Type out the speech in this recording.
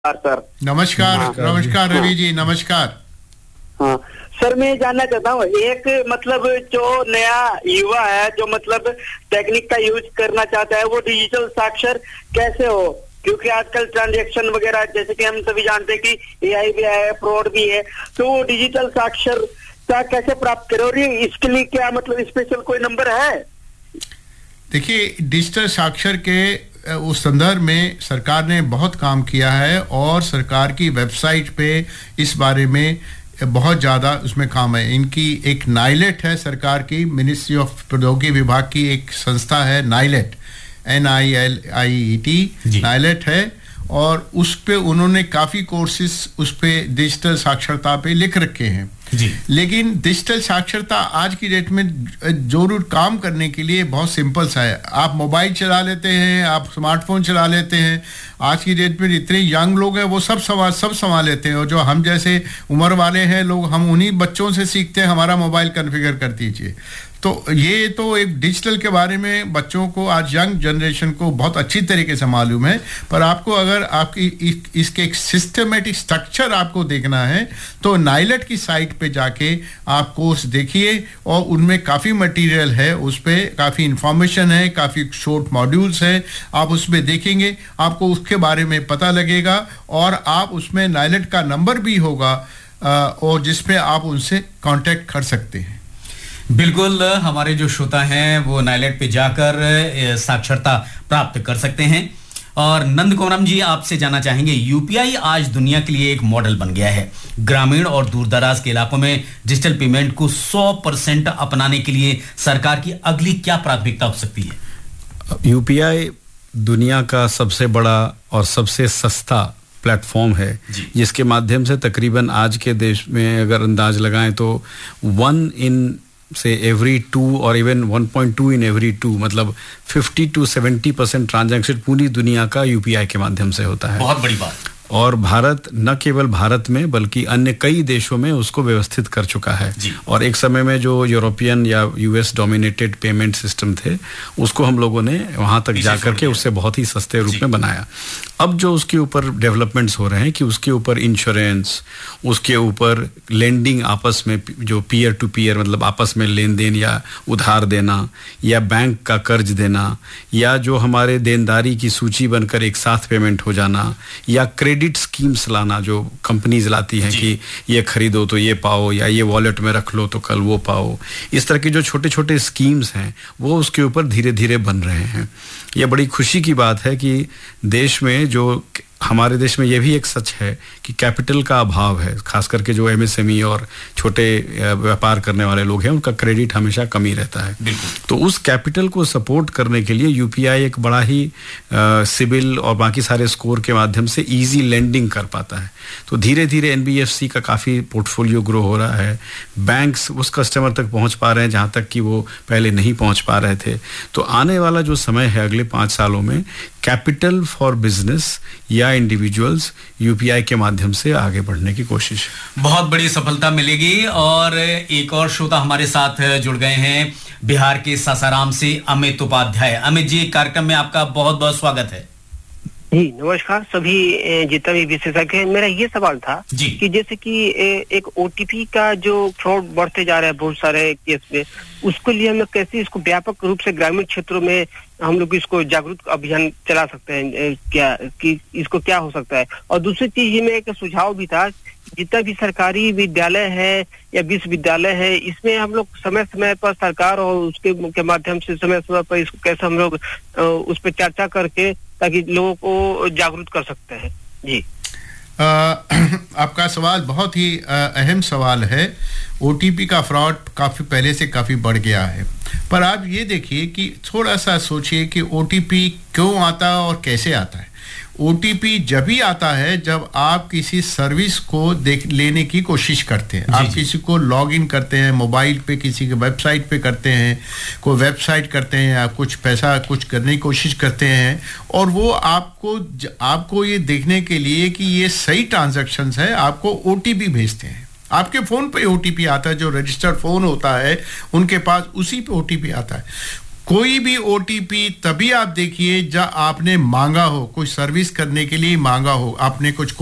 Sir नमस्कार। नमस्कार रवि जी, नमस्कार। हाँ सर, मैं जानना चाहता हूँ, एक मतलब जो नया युवा है जो मतलब टेक्निक का यूज करना चाहता है, वो डिजिटल साक्षर कैसे हो? क्योंकि आजकल ट्रांजैक्शन वगैरह जैसे कि हम सभी जानते हैं कि एआई भी है, फ्रॉड भी है, तो वो डिजिटल साक्षरता कैसे प्राप्त करो? और इसके लिए क्या मतलब स्पेशल कोई नंबर है? देखिए, डिजिटल साक्षर के उस संदर्भ में सरकार ने बहुत काम किया है और सरकार की वेबसाइट पे इस बारे में बहुत ज़्यादा उसमें काम है। इनकी एक नाइलेट है, सरकार की मिनिस्ट्री ऑफ प्रौद्योगिकी विभाग की एक संस्था है नाइलेट, NILIET नाइलेट है, और उस पे उन्होंने काफ़ी कोर्सेज उस पे डिजिटल साक्षरता पे लिख रखे हैं जी। लेकिन डिजिटल साक्षरता आज की डेट में जरूर काम करने के लिए बहुत सिंपल सा है। आप मोबाइल चला लेते हैं, आप स्मार्टफोन चला लेते हैं, आज की डेट में जितने यंग लोग हैं वो सब संभाल लेते हैं, और जो हम जैसे उम्र वाले हैं लोग, हम उन्हीं बच्चों से सीखते हैं हमारा मोबाइल कॉन्फ़िगर कर दीजिए। तो ये तो एक डिजिटल के बारे में बच्चों को, आज यंग जनरेशन को बहुत अच्छी तरीके से मालूम है, पर आपको अगर आपकी इसके एक सिस्टमेटिक स्ट्रक्चर आपको देखना है तो नाइलेट की साइट पे जाके आप कोर्स देखिए, और उनमें काफ़ी मटेरियल है, उस पर काफ़ी इंफॉर्मेशन है, काफ़ी शॉर्ट मॉड्यूल्स है, आप उसमें देखेंगे आपको उसके बारे में पता लगेगा, और आप उसमें नाइलेट का नंबर भी होगा और जिसपे आप उनसे कांटेक्ट कर सकते हैं। बिल्कुल, हमारे जो श्रोता हैं वो नाइलेट पे जाकर साक्षरता प्राप्त कर सकते हैं। और नंद कोमरम जी, आपसे जानना चाहेंगे, यूपीआई आज दुनिया के लिए एक मॉडल बन गया है। ग्रामीण और दूरदराज के इलाकों में डिजिटल पेमेंट को 100% अपनाने के लिए सरकार की अगली क्या प्राथमिकता हो सकती है? यूपीआई दुनिया का सबसे बड़ा और सबसे सस्ता प्लेटफॉर्म है, जिसके माध्यम से तकरीबन आज के देश में अगर अंदाज लगाएं तो 1 in से every 2 और इवन 1.2 in every 2, मतलब 50 to 70% ट्रांजैक्शन पूरी दुनिया का यूपीआई के माध्यम से होता है। बहुत बड़ी बात। और भारत न केवल भारत में बल्कि अन्य कई देशों में उसको व्यवस्थित कर चुका है। और एक समय में जो यूरोपियन या यूएस डोमिनेटेड पेमेंट सिस्टम थे, उसको हम लोगों ने वहाँ तक जाकर के उससे बहुत ही सस्ते रूप में बनाया। अब जो उसके ऊपर डेवलपमेंट्स हो रहे हैं कि उसके ऊपर इंश्योरेंस, उसके ऊपर लेंडिंग, आपस में जो पीयर टू पीयर मतलब आपस में लेन देन या उधार देना, या बैंक का कर्ज देना, या जो हमारे देनदारी की सूची बनकर एक साथ पेमेंट हो जाना, या क्रेडिट स्कीम्स लाना जो कंपनीज लाती हैं कि ये खरीदो तो ये पाओ, या ये वॉलेट में रख लो तो कल वो पाओ। इस तरह के जो छोटे छोटे स्कीम्स हैं वो उसके ऊपर धीरे धीरे बन रहे हैं। ये बड़ी खुशी की बात है कि देश में जो, हमारे देश में ये भी एक सच है कि कैपिटल का अभाव है, खास करके जो एमएसएमई और छोटे व्यापार करने वाले लोग हैं उनका क्रेडिट हमेशा कम ही रहता है। तो उस कैपिटल को सपोर्ट करने के लिए यूपीआई एक बड़ा ही सिबिल और बाकी सारे स्कोर के माध्यम से इजी लेंडिंग कर पाता है। तो धीरे धीरे एनबीएफसी का काफ़ी पोर्टफोलियो ग्रो हो रहा है, बैंक्स उस कस्टमर तक पहुंच पा रहे हैं जहां तक कि वो पहले नहीं पहुंच पा रहे थे। तो आने वाला जो समय है अगले 5 सालों में, कैपिटल फॉर बिजनेस या इंडिविजुअल्स यूपीआई के माध्यम से आगे बढ़ने की कोशिश, बहुत बड़ी सफलता मिलेगी। और एक और श्रोता हमारे साथ जुड़ गए हैं बिहार के सासाराम से, अमित उपाध्याय। अमित जी, कार्यक्रम में आपका बहुत बहुत स्वागत है। जी नमस्कार सभी जितना भी विशेषज्ञ है। मेरा ये सवाल था कि जैसे कि एक ओटीपी का जो फ्रॉड बढ़ते जा रहा है बहुत सारे केस में, उसके लिए हम कैसे इसको व्यापक रूप से ग्रामीण क्षेत्रों में हम लोग इसको जागरूक अभियान चला सकते हैं, क्या कि इसको क्या हो सकता है? और दूसरी चीज ये में एक सुझाव भी था, जितना भी सरकारी विद्यालय है या विश्वविद्यालय है, इसमें हम लोग समय समय पर सरकार और उसके के माध्यम से समय समय पर इसको कैसे हम लोग उस पर चर्चा करके ताकि लोगों को जागरूक कर सकते हैं। जी आपका सवाल बहुत ही अहम सवाल है। ओटीपी का फ्रॉड काफ़ी पहले से काफ़ी बढ़ गया है, पर आप ये देखिए कि थोड़ा सा सोचिए कि ओटीपी क्यों आता है और कैसे आता है। ओटीपी जब ही आता है जब आप किसी सर्विस को लेने की कोशिश करते हैं। आप किसी को लॉग इन करते हैं मोबाइल पे, किसी के वेबसाइट पे करते हैं, कोई वेबसाइट करते हैं, आप कुछ पैसा कुछ करने की कोशिश करते हैं, और वो आपको ये देखने के लिए कि ये सही ट्रांजैक्शंस है, आपको ओटीपी भेजते हैं। आपके फ़ोन पे ओटीपी आता है, जो रजिस्टर्ड फ़ोन होता है उनके पास उसी पे ओटीपी आता है। कोई भी ओटीपी तभी आप देखिए जब आपने मांगा हो, कोई सर्विस करने के लिए मांगा हो, आपने कुछ